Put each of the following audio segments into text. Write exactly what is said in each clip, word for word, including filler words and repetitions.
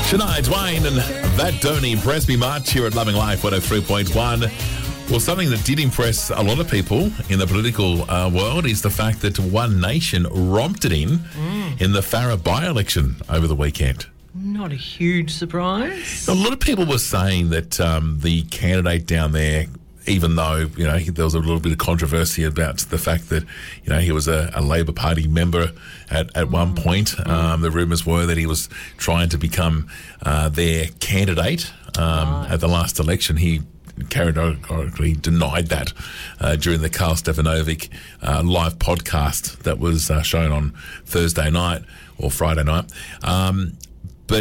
Shania Twain and That Don't Impress Me Much here at Loving Life one oh three point one. Well, something that did impress a lot of people in the political uh, world is the fact that One Nation romped it in mm. in the Farrer by-election over the weekend. Not a huge surprise. A lot of people were saying that um, the candidate down there, even though, you know, there was a little bit of controversy about the fact that, you know, he was a, a Labor Party member at, at mm. one point. Mm. Um, the rumours were that he was trying to become uh, their candidate um, right. at the last election. He categorically denied that uh, during the Karl Stefanovic uh, live podcast that was uh, shown on Thursday night or Friday night. Um, but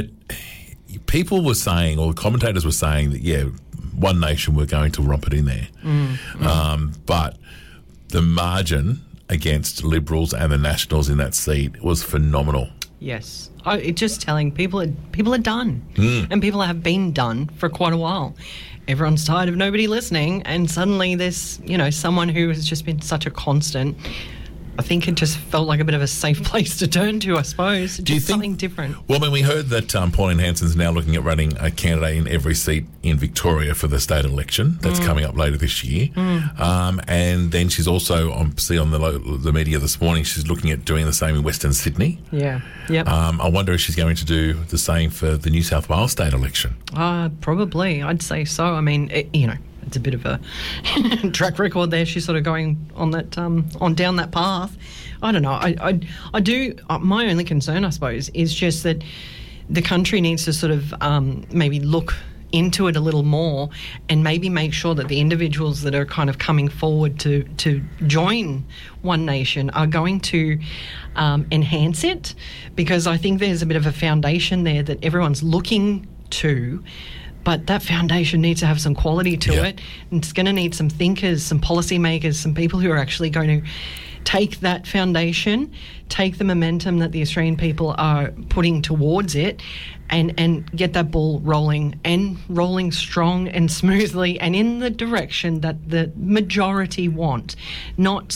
people were saying, or commentators were saying that, yeah, One Nation were going to romp it in there. Mm, mm. Um, but the margin against Liberals and the Nationals in that seat was phenomenal. Yes. I, it's just telling people are, people are done. Mm. And people have been done for quite a while. Everyone's tired of nobody listening, and suddenly there's, you know, someone who has just been such a constant. I think it just felt like a bit of a safe place to turn to, I suppose. Do you just think, something different. Well, I mean, we heard that um, Pauline Hanson's now looking at running a candidate in every seat in Victoria for the state election. That's mm. coming up later this year. Mm. Um, and then she's also, on see on the the media this morning, she's looking at doing the same in Western Sydney. Yeah, yep. Um, I wonder if she's going to do the same for the New South Wales state election. Uh, probably, I'd say so. I mean, it, you know, it's a bit of a track record there. She's sort of going on that um, on down that path. I don't know. I, I, I do. Uh, my only concern, I suppose, is just that the country needs to sort of um, maybe look into it a little more and maybe make sure that the individuals that are kind of coming forward to, to join One Nation are going to um, enhance it, because I think there's a bit of a foundation there that everyone's looking to. But that foundation needs to have some quality to yeah. it. And it's going to need some thinkers, some policymakers, some people who are actually going to take that foundation, take the momentum that the Australian people are putting towards it, and, and get that ball rolling, and rolling strong and smoothly and in the direction that the majority want, not